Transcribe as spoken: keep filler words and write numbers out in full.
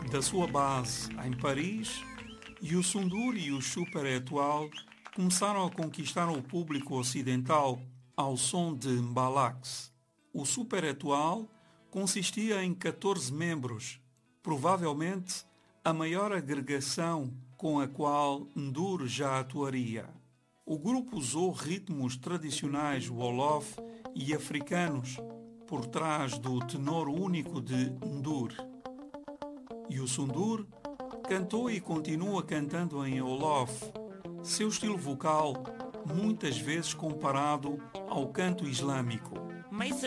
Da sua base em Paris, o Sundur e o Super Étoile começaram a conquistar o público ocidental ao som de Mbalax. O Super Étoile consistia em catorze membros, provavelmente a maior agregação com a qual Ndur já atuaria. O grupo usou ritmos tradicionais wolof e africanos por trás do tenor único de Ndur. E o Sundur cantou e continua cantando em wolof, seu estilo vocal muitas vezes comparado ao canto islâmico.